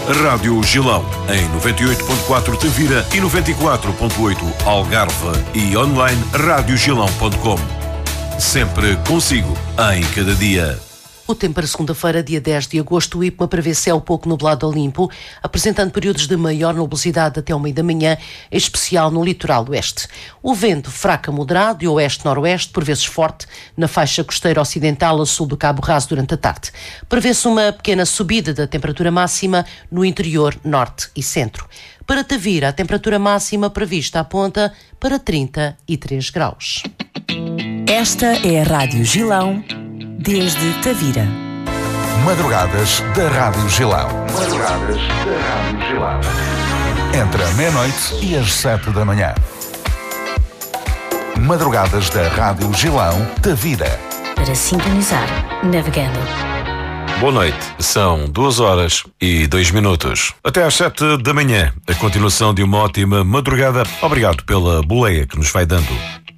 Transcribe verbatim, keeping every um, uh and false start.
Rádio Gilão, em noventa e oito ponto quatro Tavira e noventa e quatro ponto oito Algarve e online rádio gilão ponto com. Sempre consigo, em cada dia. O tempo para segunda-feira, dia dez de agosto, o IPMA prevê céu pouco nublado a limpo, apresentando períodos de maior nubosidade até ao meio da manhã, em especial no litoral oeste. O vento fraco a moderado, de oeste-noroeste, por vezes forte, na faixa costeira ocidental a sul do Cabo Raso durante a tarde. Prevê-se uma pequena subida da temperatura máxima no interior, norte e centro. Para Tavira, a temperatura máxima prevista aponta para trinta e três graus. Esta é a Rádio Gilão, desde Tavira. Madrugadas da Rádio Gilão. Madrugadas da Rádio Gilão. Entre a meia-noite e as sete da manhã. Madrugadas da Rádio Gilão, Tavira. Para sintonizar, navegando. Boa noite, são duas horas e dois minutos. Até às sete da manhã, a continuação de uma ótima madrugada. Obrigado pela boleia que nos vai dando.